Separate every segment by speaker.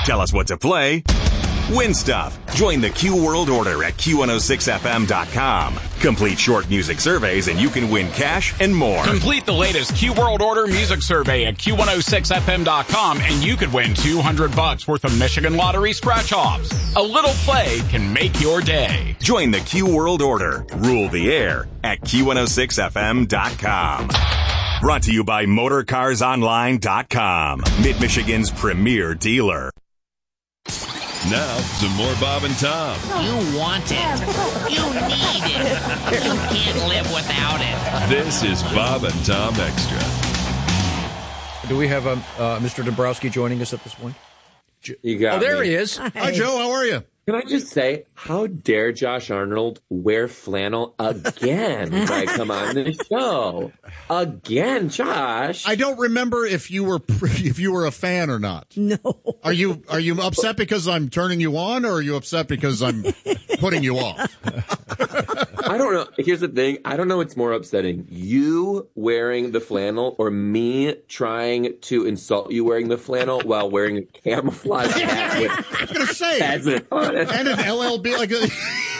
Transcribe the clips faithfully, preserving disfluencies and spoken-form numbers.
Speaker 1: Tell us what to play. Win stuff. Join the Q World Order at Q one oh six F M dot com. Complete short music surveys and you can win cash and more.
Speaker 2: Complete the latest Q World Order music survey at Q one oh six F M dot com and you could win two hundred bucks worth of Michigan Lottery scratch-offs. A little play can make your day.
Speaker 1: Join the Q World Order. Rule the air at Q one oh six F M dot com. Brought to you by Motor Cars Online dot com. Mid-Michigan's premier dealer.
Speaker 3: Now, some more Bob and Tom.
Speaker 4: You want it. You need it. You can't live without it.
Speaker 3: This is Bob and Tom Extra.
Speaker 5: Do we have um, uh, Mister Dombrowski joining us at this point?
Speaker 6: You got
Speaker 5: Oh, there
Speaker 6: me.
Speaker 5: he is.
Speaker 7: Hi. Hi, Joe. How are you?
Speaker 6: Can I just say, how dare Josh Arnold wear flannel again when I come on the show? Again, Josh.
Speaker 7: I don't remember if you were if you were a fan or not.
Speaker 8: No.
Speaker 7: Are you are you upset because I'm turning you on, or are you upset because I'm putting you off?
Speaker 6: I don't know. Here's the thing. I don't know what's more upsetting. You wearing the flannel or me trying to insult you wearing the flannel while wearing a camouflage hat with
Speaker 7: I was going to say.
Speaker 6: pheasant on it.
Speaker 7: And an L L B like a...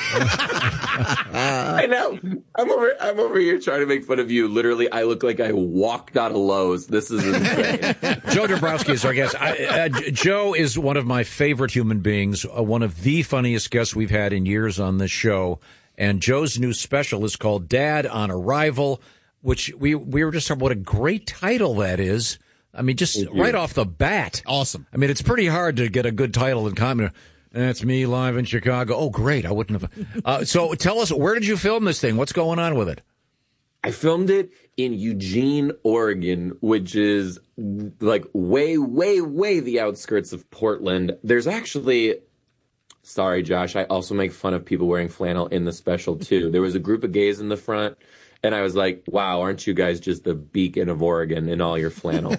Speaker 6: I know. I'm over. I'm over here trying to make fun of you. Literally, I look like I walked out of Lowe's. This is insane.
Speaker 5: Joe Dombrowski is our guest. I, uh, Joe is one of my favorite human beings. Uh, one of the funniest guests we've had in years on this show. And Joe's new special is called Dad on Arrival, which we we were just talking about what a great title that is. I mean, just right off the bat.
Speaker 7: Awesome.
Speaker 5: I mean, it's pretty hard to get a good title in comedy. That's me live in Chicago. Oh, great. I wouldn't have. Uh, so tell us, where did you film this thing? What's going on with it?
Speaker 6: I filmed it in Eugene, Oregon, which is like way, way, way the outskirts of Portland. There's actually, sorry, Josh, I also make fun of people wearing flannel in the special, too. There was a group of gays in the front, and I was like, wow, aren't you guys just the beacon of Oregon in all your flannel?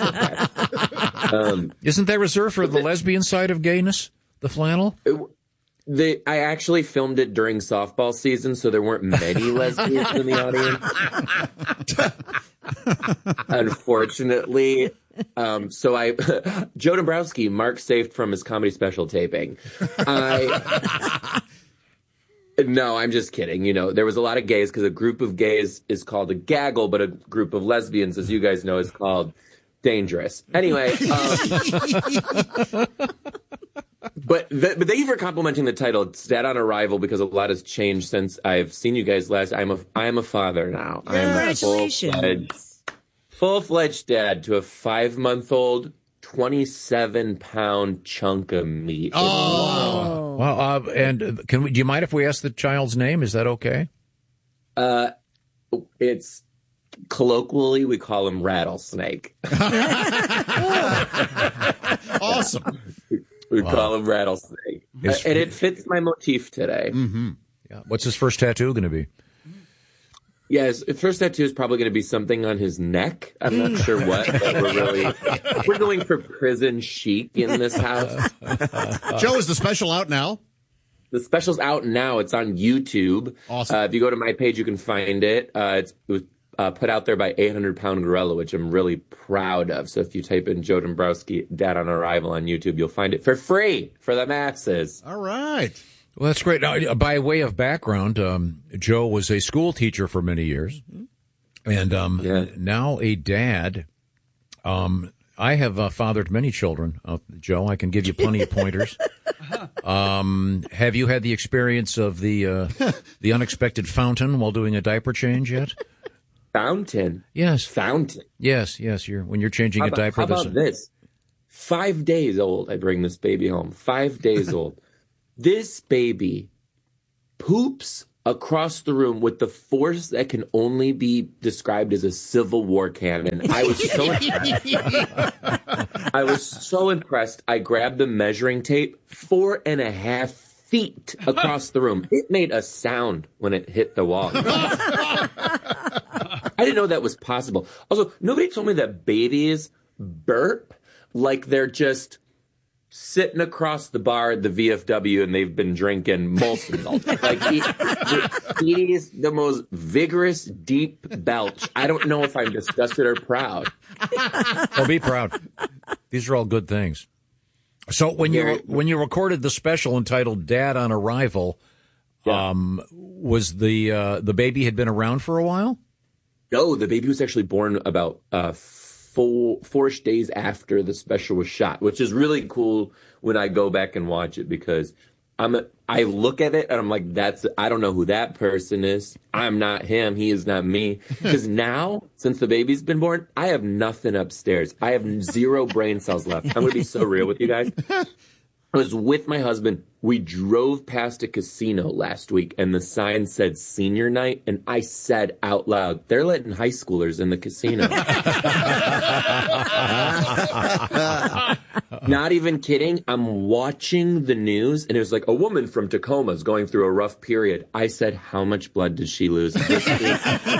Speaker 6: um,
Speaker 5: Isn't that reserved for the lesbian side of gayness? The flannel?
Speaker 6: It, they, I actually filmed it during softball season, so there weren't many lesbians in the audience. Unfortunately. Um, so I, Joe Dombrowski, Mark saved from his comedy special taping. I, no, I'm just kidding. You know, there was a lot of gays because a group of gays is called a gaggle, but a group of lesbians, as you guys know, is called dangerous. Anyway. Um, But, the, but thank you for complimenting the title. It's Dad on Arrival because a lot has changed since I've seen you guys last. I'm a I'm a father now.
Speaker 8: Congratulations.
Speaker 6: I'm a full-fledged, full-fledged dad to a five-month-old, twenty-seven pound chunk of meat.
Speaker 7: Oh.
Speaker 5: Wow. Uh, and can we, do you mind if we ask the child's name? Is that okay?
Speaker 6: Uh, it's colloquially we call him Rattlesnake.
Speaker 7: Awesome.
Speaker 6: We
Speaker 5: Wow.
Speaker 6: call him Rattlesnake. Uh, and it fits my motif today.
Speaker 7: Mm-hmm.
Speaker 5: Yeah. What's his first tattoo going to be?
Speaker 6: Yes, his first tattoo is probably going to be something on his neck. I'm not sure what, but we're really we're going for prison chic in this house.
Speaker 7: Joe, is the special out now?
Speaker 6: The special's out now. It's on YouTube.
Speaker 7: Awesome.
Speaker 6: Uh, if you go to my page, you can find it. Uh, it's, it was uh, put out there by eight hundred pound Gorilla, which I'm really proud of. So if you type in Joe Dombrowski, Dad on Arrival on YouTube, you'll find it for free for the masses.
Speaker 7: All right.
Speaker 5: Well, that's great. Now, by way of background, um, Joe was a school teacher for many years, and um,
Speaker 6: Yeah.
Speaker 5: now a dad. Um, I have uh, fathered many children, uh, Joe. I can give you plenty of pointers. Um, have you had the experience of the uh, the unexpected fountain while doing a diaper change yet?
Speaker 6: Fountain?
Speaker 5: Yes.
Speaker 6: Fountain?
Speaker 5: Yes, yes. You're when you're changing
Speaker 6: How
Speaker 5: a
Speaker 6: about,
Speaker 5: diaper.
Speaker 6: how
Speaker 5: there's
Speaker 6: about
Speaker 5: a-
Speaker 6: this? Five days old, I bring this baby home. Five days old. This baby poops across the room with the force that can only be described as a Civil War cannon. I was so impressed. I was so impressed. I grabbed the measuring tape, four and a half feet across the room. It made a sound when it hit the wall. I didn't know that was possible. Also, nobody told me that babies burp like they're just sitting across the bar at the V F W and they've been drinking Molson all day. Like, he, he is the most vigorous, deep belch. I don't know if I'm disgusted or proud.
Speaker 5: Oh, be proud. These are all good things. So when you
Speaker 6: Very-
Speaker 5: when you recorded the special entitled "Dad on Arrival,"
Speaker 6: Yeah.
Speaker 5: um, was the uh, the baby had been around for a while?
Speaker 6: No, the baby was actually born about uh, four four-ish days after the special was shot, which is really cool when I go back and watch it because I'm a, I look at it and I'm like, that's I don't know who that person is. I'm not him. He is not me. Because now, since the baby's been born, I have nothing upstairs. I have zero brain cells left. I'm going to be so real with you guys. I was with my husband. We drove past a casino last week, and the sign said senior night, and I said out loud, they're letting high schoolers in the casino. Not even kidding. I'm watching the news, and it was like a woman from Tacoma is going through a rough period. I said, how much blood does she lose? This is-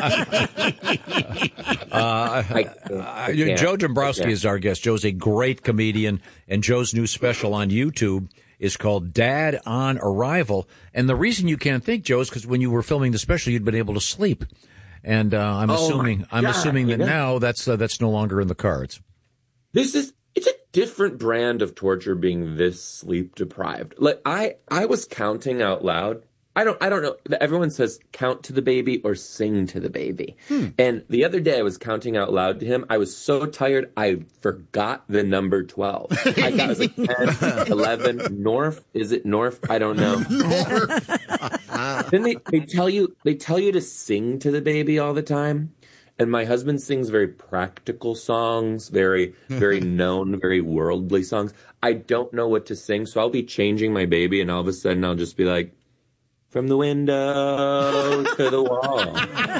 Speaker 5: Uh,
Speaker 6: I- I can't.
Speaker 5: Joe
Speaker 6: I
Speaker 5: Dombrowski
Speaker 6: can't.
Speaker 5: is our guest. Joe's a great comedian, and Joe's new special on YouTube is called Dad on Arrival. And the reason you can't think, Joe, is because when you were filming the special, you'd been able to sleep. And uh, I'm
Speaker 6: Oh,
Speaker 5: assuming
Speaker 6: my
Speaker 5: I'm
Speaker 6: God,
Speaker 5: assuming that
Speaker 6: yeah.
Speaker 5: now that's uh, that's no longer in the cards.
Speaker 6: This is it's a different brand of torture being this sleep deprived. Like I I was counting out loud. I don't I don't know. Everyone says count to the baby or sing to the baby.
Speaker 5: Hmm.
Speaker 6: And the other day I was counting out loud to him. I was so tired I forgot the number twelve. I thought it was like ten, eleven, North. Is it North? I don't know. Then they, they tell you they tell you to sing to the baby all the time. And my husband sings very practical songs, very, very known, very worldly songs. I don't know what to sing, so I'll be changing my baby, and all of a sudden I'll just be like, from the window to the wall.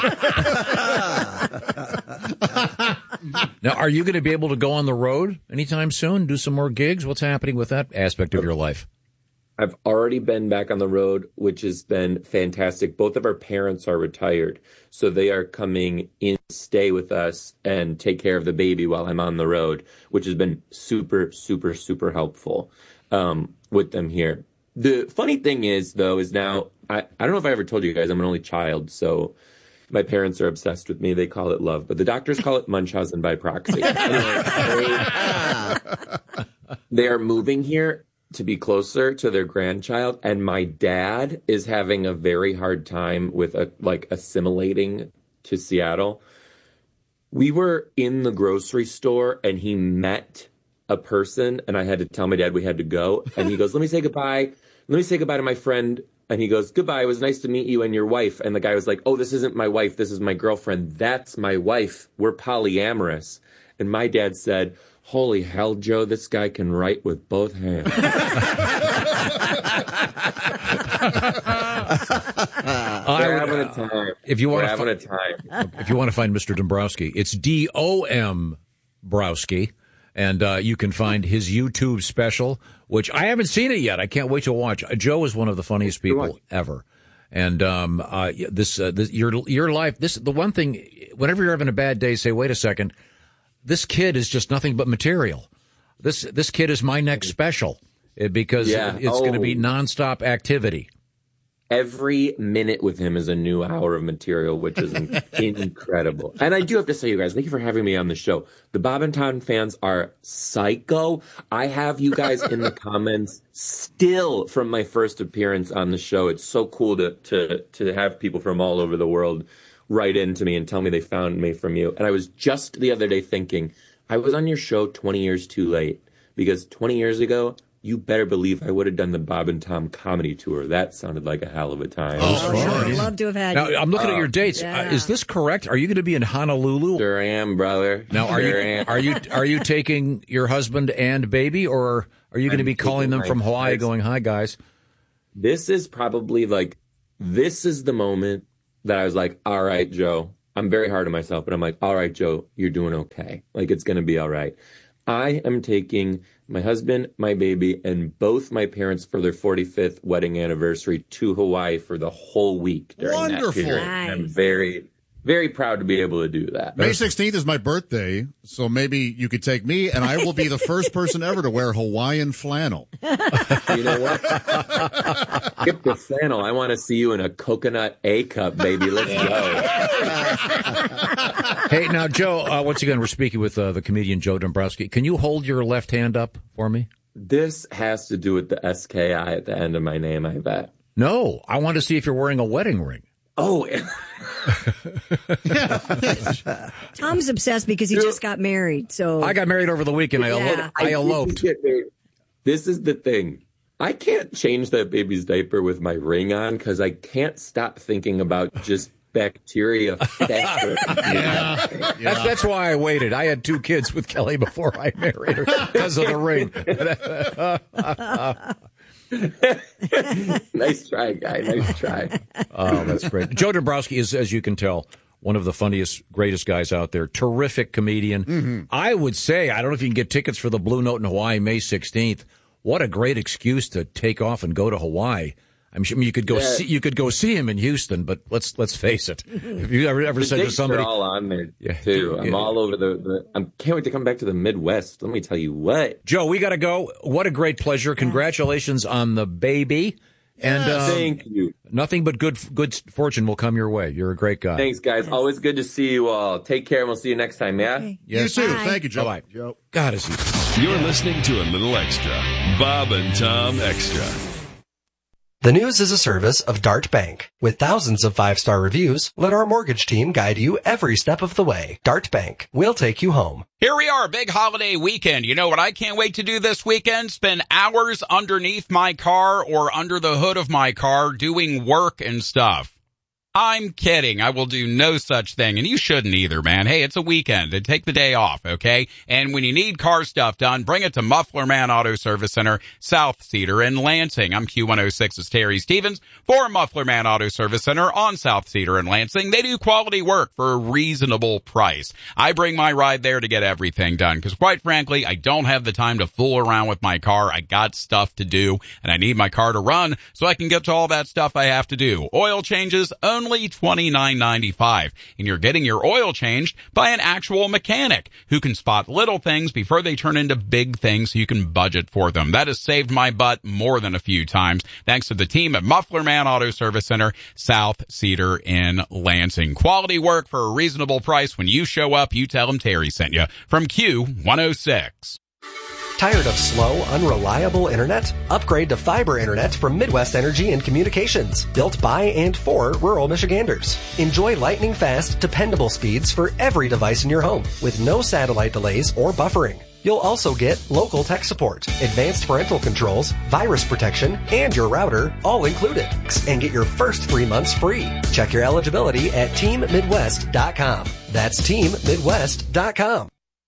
Speaker 5: Now, are you going to be able to go on the road anytime soon? Do some more gigs? What's happening with that aspect of your life?
Speaker 6: I've already been back on the road, which has been fantastic. Both of our parents are retired, so they are coming in to stay with us and take care of the baby while I'm on the road, which has been super, super, super helpful um, with them here. The funny thing is, though, is now, I, I don't know if I ever told you guys, I'm an only child, so my parents are obsessed with me. They call it love, but the doctors call it Munchausen by proxy. Anyway, they, they are moving here to be closer to their grandchild, and my dad is having a very hard time with a, like assimilating to Seattle. We were in the grocery store, and he met a person, and I had to tell my dad we had to go, and he goes, let me say goodbye. Let me say goodbye to my friend. And he goes, goodbye. It was nice to meet you and your wife. And the guy was like, oh, this isn't my wife. This is my girlfriend. That's my wife. We're polyamorous. And my dad said, holy hell, Joe, this guy can write with both hands. We're having a time.
Speaker 5: If you want
Speaker 6: We're
Speaker 5: to
Speaker 6: having a time.
Speaker 5: If you want to find Mister Dombrowski, it's D O M Browski, and uh, you can find his YouTube special, which I haven't seen it yet. I can't wait to watch. Joe is one of the funniest people ever, and um, uh, this, uh, this your your life. This the one thing. Whenever you're having a bad day, say, wait a second. This kid is just nothing but material. This this kid is my next special uh, because
Speaker 6: Yeah.
Speaker 5: it's going to be
Speaker 6: Oh.
Speaker 5: nonstop activity.
Speaker 6: Every minute with him is a new hour of material, which is in- incredible. And I do have to say, you guys, thank you for having me on the show. The Bob and Tom fans are psycho. I have you guys in the comments still from my first appearance on the show. It's so cool to to to have people from all over the world write into me and tell me they found me from you. And I was just the other day thinking, I was on your show twenty years too late, because twenty years ago, you better believe I would have done the Bob and Tom comedy tour. That sounded like a hell of a time.
Speaker 5: Oh,
Speaker 8: Oh, sure. I'd love to have had
Speaker 5: Now
Speaker 8: you.
Speaker 5: I'm looking at your dates.
Speaker 8: Yeah.
Speaker 5: Uh, is this correct? Are you going to be in Honolulu?
Speaker 6: Sure am, brother.
Speaker 5: Now, are
Speaker 6: Sure
Speaker 5: you
Speaker 6: am.
Speaker 5: are you are you taking your husband and baby, or are you going to
Speaker 6: I'm
Speaker 5: be calling
Speaker 6: taking
Speaker 5: them
Speaker 6: my
Speaker 5: from Hawaii,
Speaker 6: husband.
Speaker 5: going, "Hi, guys"?
Speaker 6: This is probably like, this is the moment that I was like, all right, Joe. I'm very hard on myself, but I'm like, all right, Joe, you're doing okay. Like, it's going to be all right. I am taking my husband, my baby, and both my parents for their forty-fifth wedding anniversary to Hawaii for the whole week during
Speaker 7: Wonderful.
Speaker 6: that period. And I'm very, very proud to be able to do that.
Speaker 7: May sixteenth is my birthday, so maybe you could take me, and I will be the first person ever to wear Hawaiian flannel.
Speaker 6: You know what? Skip the flannel. I want to see you in a coconut A cup, baby. Let's go.
Speaker 5: Hey, now, Joe. Uh, once again, we're speaking with uh, the comedian Joe Dombrowski. Can you hold your left hand up for me?
Speaker 6: This has to do with the S K I at the end of my name, I bet.
Speaker 5: No, I want to see if you're wearing a wedding ring.
Speaker 6: Oh,
Speaker 8: Tom's obsessed because he just got married. So
Speaker 5: I got married over the weekend. I,
Speaker 8: Yeah.
Speaker 5: elo- I eloped.
Speaker 6: This is the thing. I can't change that baby's diaper with my ring on because I can't stop thinking about just bacteria.
Speaker 7: Yeah. Yeah.
Speaker 5: That's that's why I waited. I had two kids with Kelly before I married her because of the ring.
Speaker 6: Nice try, guy. Nice try.
Speaker 5: Oh, that's great. Joe Dombrowski is, as you can tell, one of the funniest, greatest guys out there. Terrific comedian.
Speaker 7: Mm-hmm.
Speaker 5: I would say, I don't know if you can get tickets for the Blue Note in Hawaii May sixteenth. What a great excuse to take off and go to Hawaii. I'm sure I mean, you could go
Speaker 6: Yeah.
Speaker 5: see you could go see him in Houston, but let's let's face it. Have you ever ever
Speaker 6: The
Speaker 5: said to
Speaker 6: dates
Speaker 5: somebody,
Speaker 6: are all on there
Speaker 5: Yeah.
Speaker 6: too. I'm
Speaker 5: Yeah.
Speaker 6: all over the. the I can't wait to come back to the Midwest. Let me tell you what.
Speaker 5: Joe, we got to go. What a great pleasure! Congratulations on the baby, and um,
Speaker 6: Thank you.
Speaker 5: nothing but good good fortune will come your way. You're a great guy.
Speaker 6: Thanks, guys. Always good to see you all. Take care, and we'll see you next time. Yeah.
Speaker 8: Okay.
Speaker 5: Yes.
Speaker 7: You too.
Speaker 8: Bye.
Speaker 7: Thank you, Joe.
Speaker 5: Bye-bye.
Speaker 7: Joe.
Speaker 5: God, is he?
Speaker 3: You're listening to a little extra. Bob and Tom Extra.
Speaker 9: The News is a service of Dart Bank. With thousands of five-star reviews, let our mortgage team guide you every step of the way. Dart Bank. We'll take you home.
Speaker 2: Here we are, big holiday weekend. You know what I can't wait to do this weekend? Spend hours underneath my car or under the hood of my car doing work and stuff. I'm kidding. I will do no such thing, and you shouldn't either, man. Hey, it's a weekend. Take the day off, okay? And when you need car stuff done, bring it to Muffler Man Auto Service Center, South Cedar in Lansing. I'm Q one oh six's Terry Stevens for Muffler Man Auto Service Center on South Cedar in Lansing. They do quality work for a reasonable price. I bring my ride there to get everything done, because quite frankly, I don't have the time to fool around with my car. I got stuff to do, and I need my car to run so I can get to all that stuff I have to do. Oil changes, only twenty-nine ninety-five, and you're getting your oil changed by an actual mechanic who can spot little things before they turn into big things so you can budget for them. That has saved my butt more than a few times thanks to the team at Muffler Man Auto Service Center, South Cedar in Lansing. Quality work for a reasonable price. When you show up, you tell them Terry sent you. From Q one oh six.
Speaker 9: Tired of slow, unreliable internet? Upgrade to fiber internet from Midwest Energy and Communications, built by and for rural Michiganders. Enjoy lightning fast, dependable speeds for every device in your home, with no satellite delays or buffering. You'll also get local tech support, advanced parental controls, virus protection, and your router all included. And get your first three months free. Check your eligibility at team midwest dot com. That's team midwest dot com.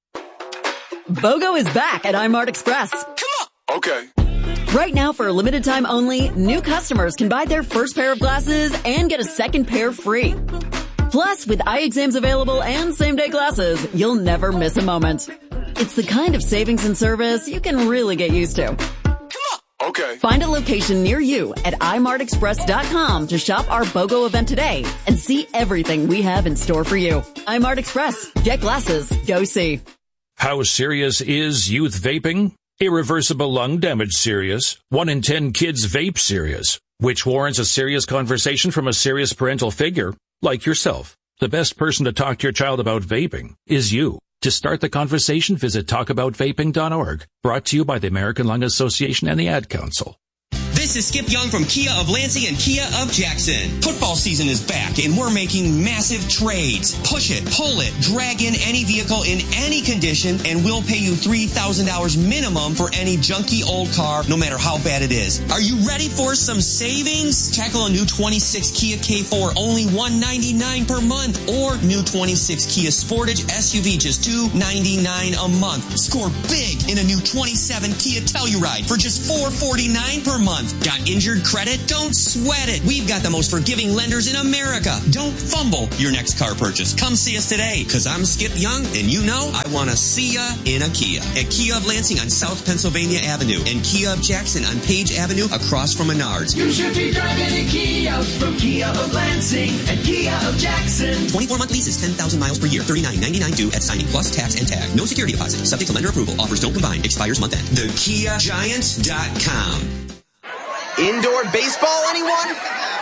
Speaker 10: BOGO is back at iMart Express.
Speaker 11: Come on. Okay.
Speaker 10: Right now, for a limited time only, new customers can buy their first pair of glasses and get a second pair free. Plus, with eye exams available and same-day glasses, you'll never miss a moment. It's the kind of savings and service you can really get used to.
Speaker 11: Come on. Okay.
Speaker 10: Find a location near you at i mart express dot com to shop our BOGO event today and see everything we have in store for you. iMart Express. Get glasses. Go see.
Speaker 12: How serious is youth vaping? Irreversible lung damage serious. One in ten kids vape serious, which warrants a serious conversation from a serious parental figure like yourself. The best person to talk to your child about vaping is you. To start the conversation, visit talk about vaping dot org. Brought to you by the American Lung Association and the Ad Council.
Speaker 13: This is Skip Young from Kia of Lansing and Kia of Jackson. Football season is back and we're making massive trades. Push it, pull it, drag in any vehicle in any condition and we'll pay you three thousand dollars minimum for any junky old car, no matter how bad it is. Are you ready for some savings? Tackle a new twenty-six Kia K four, only one ninety-nine per month, or new twenty-six Kia Sportage S U V, just two ninety-nine a month. Score big in a new twenty-seven Kia Telluride for just four forty-nine per month. Got injured credit? Don't sweat it. We've got the most forgiving lenders in America. Don't fumble your next car purchase. Come see us today, because I'm Skip Young, and you know I want to see ya in a Kia. At Kia of Lansing on South Pennsylvania Avenue and Kia of Jackson on Page Avenue across from Menards.
Speaker 14: You should be driving a Kia from Kia of Lansing and Kia of Jackson.
Speaker 13: twenty-four month leases, ten thousand miles per year, thirty-nine ninety-nine due at signing plus tax and tag. No security deposit. Subject to lender approval. Offers don't combine. Expires month end. the kia giant dot com.
Speaker 15: Indoor baseball, anyone?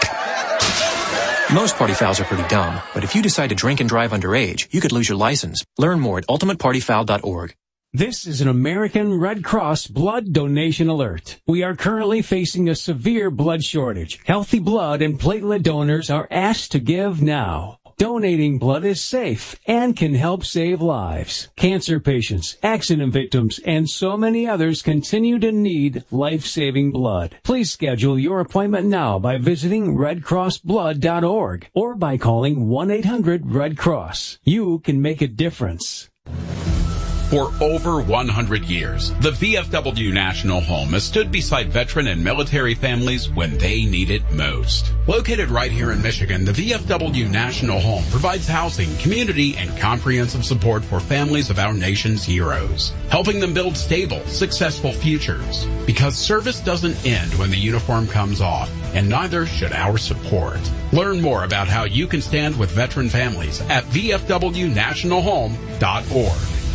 Speaker 16: Most party fouls are pretty dumb, but if you decide to drink and drive underage, you could lose your license. Learn more at ultimate party foul dot org. This is an American Red Cross blood donation alert. We are currently facing a severe blood shortage. Healthy blood and platelet donors are asked to give now. Donating blood is safe and can help save lives. Cancer patients, accident victims, and so many others continue to need life-saving blood. Please schedule your appointment now by visiting red cross blood dot org or by calling one eight hundred red cross. You can make a difference.
Speaker 2: For over one hundred years, the V F W National Home has stood beside veteran and military families when they need it most. Located right here in Michigan, the V F W National Home provides housing, community, and comprehensive support for families of our nation's heroes, helping them build stable, successful futures. Because service doesn't end when the uniform comes off, and neither should our support. Learn more about how you can stand with veteran families at v f w national home dot org.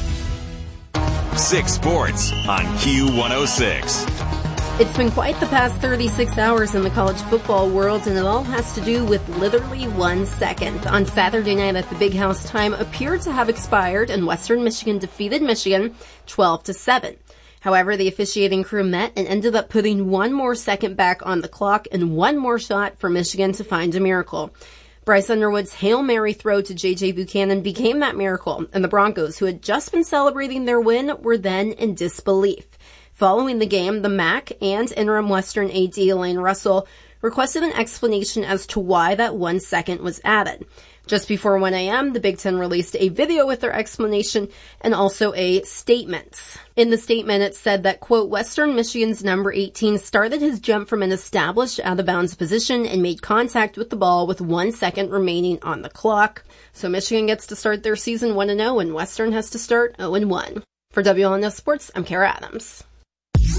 Speaker 1: Six Sports on Q one oh six.
Speaker 17: It's been quite the past thirty-six hours in the college football world, and it all has to do with literally one second. On Saturday night at the Big House, time appeared to have expired, and Western Michigan defeated Michigan twelve to seven. However, the officiating crew met and ended up putting one more second back on the clock and one more shot for Michigan to find a miracle. Bryce Underwood's Hail Mary throw to J J Buchanan became that miracle, and the Broncos, who had just been celebrating their win, were then in disbelief. Following the game, the M A C and interim Western A D Elaine Russell requested an explanation as to why that one second was added. Just before one a.m., the Big Ten released a video with their explanation and also a statement. In the statement, it said that, quote, Western Michigan's number eighteen started his jump from an established out-of-bounds position and made contact with the ball with one second remaining on the clock. So Michigan gets to start their season one and oh, and Western has to start oh and one. For W L N S Sports, I'm Kara Adams.